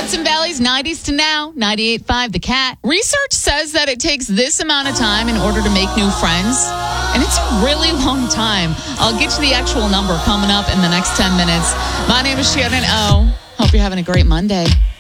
Hudson Valley's 90s to now, 98.5 The Cat. Research says that it takes this amount of time in order to make new friends. And it's a really long time. I'll get to the actual number coming up in the next 10 minutes. My name is Shannon O. Hope you're having a great Monday.